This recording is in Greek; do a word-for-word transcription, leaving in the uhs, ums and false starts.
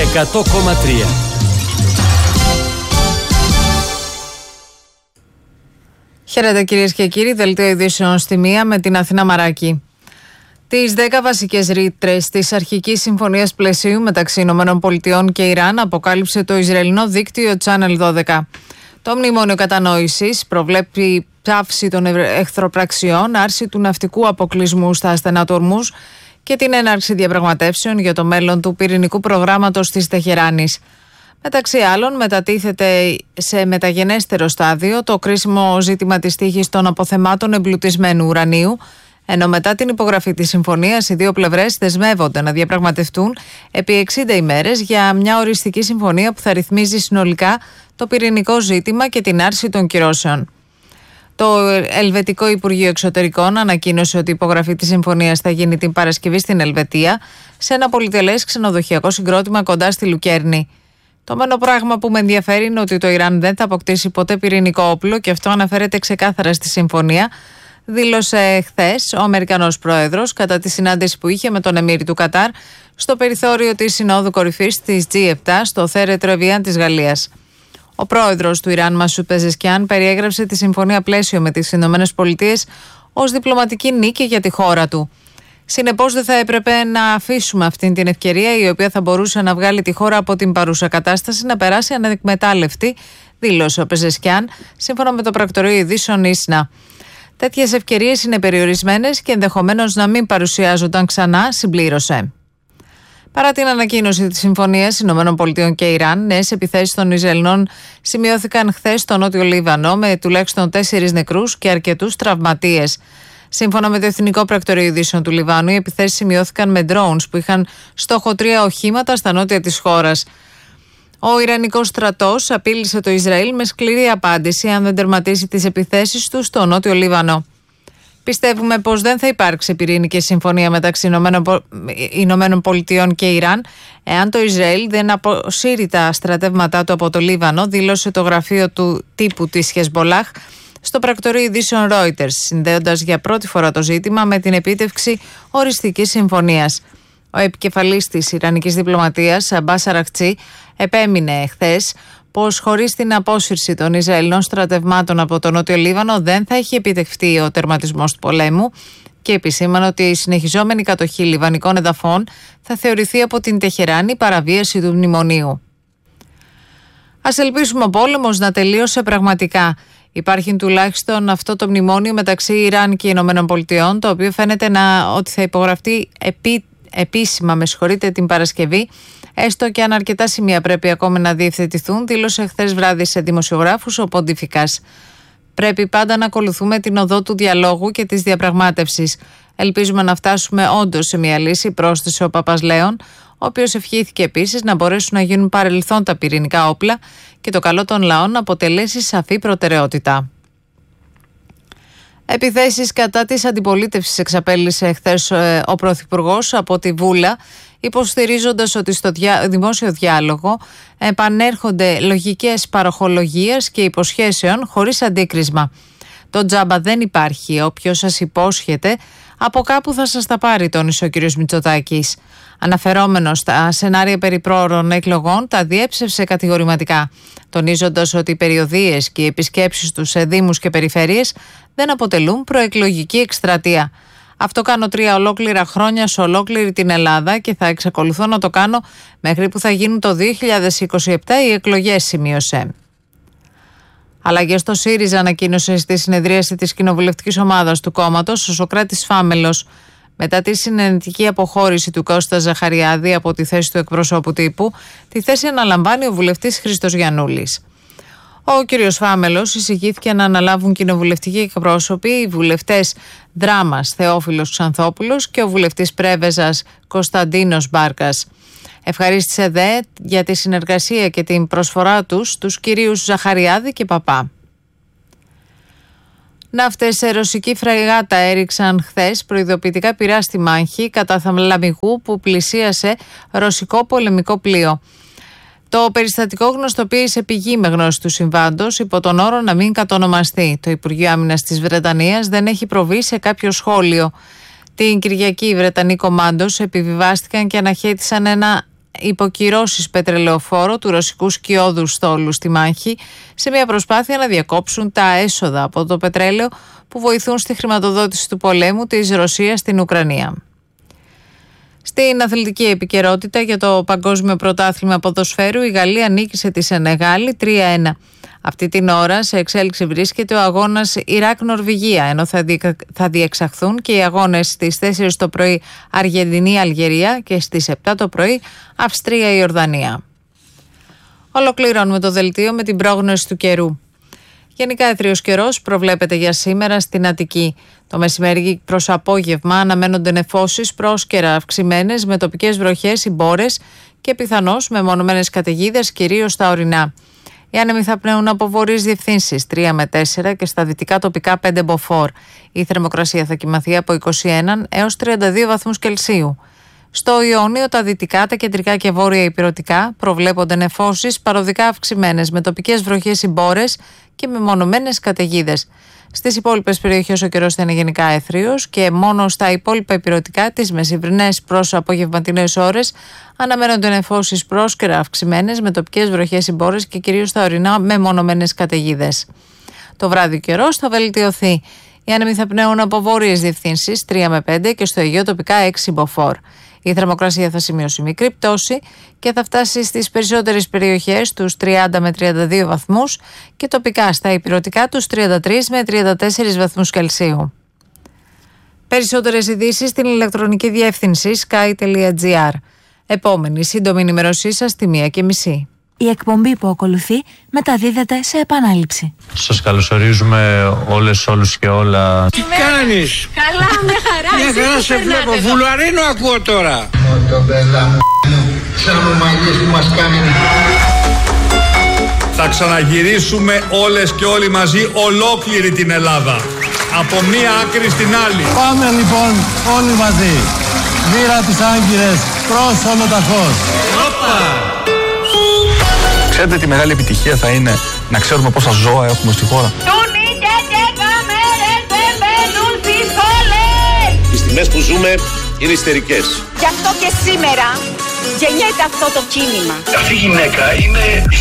εκατό κόμμα τρία. Χαίρετε κυρίες και κύριοι, δελτίο ειδήσεων στη μία με την Αθηνά Μαράκη. Τις δέκα βασικές ρήτρες της αρχικής συμφωνίας πλαισίου μεταξύ ΗΠΑ και Ιράν αποκάλυψε το Ισραηλινό δίκτυο Channel δώδεκα. Το μνημόνιο κατανόησης προβλέπει πάυση των εχθροπραξιών, άρση του ναυτικού αποκλεισμού στα στενά του Ορμούζ και την έναρξη διαπραγματεύσεων για το μέλλον του πυρηνικού προγράμματος της Τεχεράνης. Μεταξύ άλλων, μετατίθεται σε μεταγενέστερο στάδιο το κρίσιμο ζήτημα της τύχης των αποθεμάτων εμπλουτισμένου ουρανίου, ενώ μετά την υπογραφή της συμφωνίας οι δύο πλευρές δεσμεύονται να διαπραγματευτούν επί εξήντα ημέρες για μια οριστική συμφωνία που θα ρυθμίζει συνολικά το πυρηνικό ζήτημα και την άρση των κυρώσεων. Το Ελβετικό Υπουργείο Εξωτερικών ανακοίνωσε ότι η υπογραφή της συμφωνίας θα γίνει την Παρασκευή στην Ελβετία, σε ένα πολυτελές ξενοδοχειακό συγκρότημα κοντά στη Λουκέρνη. Το μόνο πράγμα που με ενδιαφέρει είναι ότι το Ιράν δεν θα αποκτήσει ποτέ πυρηνικό όπλο και αυτό αναφέρεται ξεκάθαρα στη συμφωνία, δήλωσε χθες ο Αμερικανός Πρόεδρος κατά τη συνάντηση που είχε με τον Εμμύρη του Κατάρ στο περιθώριο της Συνόδου Κορυφής της τζι επτά στο θέρετρο Εβιάν της Γαλλίας. Ο πρόεδρος του Ιράν, Μασούτ Πεζεσκιάν, περιέγραψε τη συμφωνία πλαίσιο με τις Ηνωμένες Πολιτείες ως διπλωματική νίκη για τη χώρα του. Συνεπώς, δεν θα έπρεπε να αφήσουμε αυτή την ευκαιρία, η οποία θα μπορούσε να βγάλει τη χώρα από την παρούσα κατάσταση, να περάσει ανεκμετάλλευτη, δήλωσε ο Πεζεσκιάν, σύμφωνα με το πρακτορείο ειδήσεων Ίσνα. Τέτοιες ευκαιρίες είναι περιορισμένες και ενδεχομένως να μην παρουσιάζονταν ξανά, συμπλήρωσε. Παρά την ανακοίνωση της συμφωνίας ΗΠΑ και Ιράν, νέες επιθέσεις των Ισραηλινών σημειώθηκαν χθες στο Νότιο Λίβανο με τουλάχιστον τέσσερις νεκρούς και αρκετούς τραυματίες. Σύμφωνα με το Εθνικό Πρακτορείο Ειδήσεων του Λιβάνου, οι επιθέσεις σημειώθηκαν με drones που είχαν στόχο τρία οχήματα στα νότια της χώρας. Ο Ιρανικός στρατός απείλησε το Ισραήλ με σκληρή απάντηση αν δεν τερματίσει τις επιθέσεις του στο Νότιο Λίβανο. Πιστεύουμε πως δεν θα υπάρξει πυρηνική συμφωνία μεταξύ Ηνωμένων Πολιτειών και Ιράν εάν το Ισραήλ δεν αποσύρει τα στρατεύματά του από το Λίβανο, δήλωσε το γραφείο του τύπου της Χεσμπολάχ στο πρακτορείο ειδήσεων Reuters, συνδέοντας για πρώτη φορά το ζήτημα με την επίτευξη οριστικής συμφωνίας. Ο επικεφαλής της Ιρανικής διπλωματίας, Αμπάς Αραχτζή, επέμεινε χθες πως χωρίς την απόσυρση των Ισραηλινών στρατευμάτων από το Νότιο Λίβανο δεν θα έχει επιτευχθεί ο τερματισμός του πολέμου και επισήμανε ότι η συνεχιζόμενη κατοχή λιβανικών εδαφών θα θεωρηθεί από την Τεχεράνη παραβίαση του μνημονίου. Ας ελπίσουμε ο πόλεμος να τελείωσε πραγματικά. Υπάρχει τουλάχιστον αυτό το μνημόνιο μεταξύ Ιράν και Ηνωμένων Πολιτειών, το οποίο φαίνεται να, ότι θα υπογραφτεί επί, επίσημα με συγχωρείτε, την Παρασκευή, έστω και αν αρκετά σημεία πρέπει ακόμη να διευθετηθούν, δήλωσε χθες βράδυ σε δημοσιογράφους ο Ποντιφικάς. Πρέπει πάντα να ακολουθούμε την οδό του διαλόγου και της διαπραγμάτευσης. Ελπίζουμε να φτάσουμε όντως σε μια λύση, πρόσθεσε ο Παπασλέων, ο οποίος ευχήθηκε επίσης να μπορέσουν να γίνουν παρελθόν τα πυρηνικά όπλα και το καλό των λαών να αποτελέσει σαφή προτεραιότητα. Επιθέσεις κατά της αντιπολίτευσης εξαπέλυσε χθες ο Πρωθυπουργός από τη Βούλα, υποστηρίζοντας ότι στο διά, δημόσιο διάλογο επανέρχονται λογικές παροχολογίας και υποσχέσεων χωρίς αντίκρισμα. Το τζάμπα δεν υπάρχει, όποιος σας υπόσχεται από κάπου θα σας τα πάρει, τόνισε ο κ. Μητσοτάκης. Αναφερόμενος στα σενάρια περί πρόωρων εκλογών, τα διέψευσε κατηγορηματικά, τονίζοντας ότι οι περιοδίες και οι επισκέψεις τους σε δήμους και περιφέρειες δεν αποτελούν προεκλογική εκστρατεία. Αυτό κάνω τρία ολόκληρα χρόνια σε ολόκληρη την Ελλάδα και θα εξακολουθώ να το κάνω μέχρι που θα γίνουν το δύο χιλιάδες είκοσι επτά οι εκλογές, σημείωσε. Αλλαγές στο ΣΥΡΙΖΑ ανακοίνωσε στη συνεδρίαση της κοινοβουλευτικής ομάδας του κόμματος ο Σωκράτης Φάμελος, μετά τη συνενετική αποχώρηση του Κώστα Ζαχαριάδη από τη θέση του εκπροσώπου τύπου, τη θέση αναλαμβάνει ο βουλευτής Χρήστος Γιαννούλης. Ο κ. Φάμελος εισηγήθηκε να αναλάβουν κοινοβουλευτικοί εκπρόσωποι οι βουλευτές Δράμας Θεόφιλος Ξανθόπουλος και ο βουλευτής Πρέβεζας Κωνσταντίνος Μπάρκας. Ευχαρίστησε δε για τη συνεργασία και την προσφορά τους τους κυρίους Ζαχαριάδη και Παπά. Ναύτες σε ρωσική φρεγάτα έριξαν χθες προειδοποιητικά πυρά στη μάχη κατά θαλαμιγού που πλησίασε ρωσικό πολεμικό πλοίο. Το περιστατικό γνωστοποίησε πηγή με γνώση του συμβάντος υπό τον όρο να μην κατονομαστεί. Το Υπουργείο Άμυνας της Βρετανίας δεν έχει προβεί σε κάποιο σχόλιο. Την Κυριακή οι Βρετανοί κομμάντος επιβιβάστηκαν και αναχέτησαν ένα υποκυρώσεις πετρελαιοφόρο του ρωσικού σκιώδου στόλου στη μάχη, σε μια προσπάθεια να διακόψουν τα έσοδα από το πετρέλαιο που βοηθούν στη χρηματοδότηση του πολέμου της Ρωσίας στην Ουκρανία. Στην αθλητική επικαιρότητα για το Παγκόσμιο Πρωτάθλημα Ποδοσφαίρου, η Γαλλία νίκησε τη Σενεγάλη τρία ένα. Αυτή την ώρα σε εξέλιξη βρίσκεται ο αγώνας Ιράκ-Νορβηγία, ενώ θα, διεξα... θα διεξαχθούν και οι αγώνες στις τέσσερις το πρωί Αργεντινή-Αλγερία και στις επτά το πρωί Αυστρία-Ιορδανία. Ολοκληρώνουμε το δελτίο με την πρόγνωση του καιρού. Γενικά έθριος καιρός προβλέπεται για σήμερα στην Αττική. Το μεσημέρι προς απόγευμα αναμένονται νεφώσεις πρόσκαιρα αυξημένες με τοπικές βροχές ή μπόρες και πιθανώς με μονομένες καταιγίδες κυρίως στα ορεινά. Οι άνεμοι θα πνέουν από βορείς διευθύνσεις τρία με τέσσερα και στα δυτικά τοπικά πέντε μποφόρ. Η θερμοκρασία θα κυμανθεί από είκοσι ένα έως τριάντα δύο βαθμούς Κελσίου. Στο Ιόνιο, τα δυτικά, τα κεντρικά και βόρεια ηπειρωτικά προβλέπονται νεφώσεις παροδικά αυξημένες με τοπικές βροχές ή μπόρες και με μονομένες καταιγίδες. Στις υπόλοιπες περιοχές ο καιρός θα είναι γενικά έθριος και μόνο στα υπόλοιπα ηπειρωτικά, τις μεσημβρινές προς απογευματινές ώρες, αναμένονται νεφώσεις πρόσκαιρα αυξημένες με τοπικές βροχές ή μπόρες και κυρίως στα ορεινά με μονομένες καταιγίδες. Το βράδυ ο καιρός θα βελτιωθεί. Οι άνεμοι θα πνέουν από βόρειες διευθύνσεις τρία με πέντε και στο Αιγαίο τοπικά έξι μποφόρ. Η θερμοκρασία θα σημειώσει μικρή πτώση και θα φτάσει στις περισσότερες περιοχές τους τριάντα με τριάντα δύο βαθμούς και τοπικά στα ηπειρωτικά τους τριάντα τρία με τριάντα τέσσερα βαθμούς Κελσίου. Περισσότερες ειδήσεις στην ηλεκτρονική διεύθυνση sky τελεία gr. Επόμενη σύντομη ενημέρωσή σας στη μία και μισή. Η εκπομπή που ακολουθεί μεταδίδεται σε επανάληψη. Σας καλωσορίζουμε όλες, όλους και όλα. Τι κάνεις? Καλά, με χαρά. Μια χαρά σε βλέπω. Βουλαρίνο ακούω τώρα. Μοτομπέλα μου, σαν ομαλίες που μας κάνει. Θα ξαναγυρίσουμε όλες και όλοι μαζί ολόκληρη την Ελλάδα. Από μία άκρη στην άλλη. Πάμε λοιπόν όλοι μαζί. Μοίρα τις Άγκυρες προς Ολοταχώς. Ξέρετε τι μεγάλη επιτυχία θα είναι να ξέρουμε πόσα ζώα έχουμε στη χώρα. Οι στιγμές που ζούμε είναι ιστερικές. Γι' αυτό και σήμερα γεννιέται αυτό το κίνημα. Αυτή η γυναίκα είναι